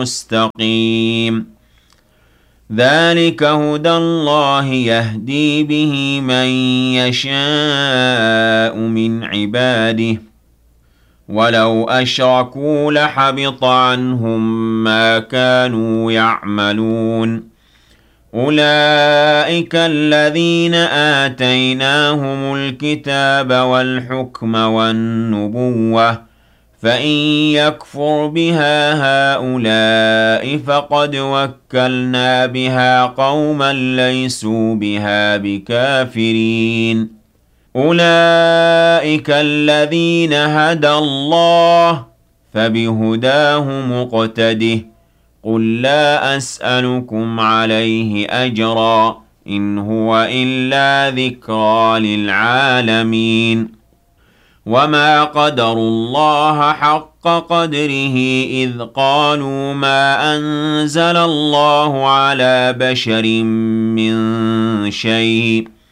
مستقيم ذلك هدى الله يهدي به من يشاء من عباده ولو أشركوا لحبط عنهم ما كانوا يعملون أولئك الذين آتيناهم الكتاب والحكم والنبوة فإن يكفر بها هؤلاء فقد وكلنا بها قوما ليسوا بها بكافرين أولئك الذين هدى الله فبهداه مقتده قل لا أسألكم عليه أجرا إن هو إلا ذكرى للعالمين وما قدروا الله حق قدره إذ قالوا ما أنزل الله على بشر من شيء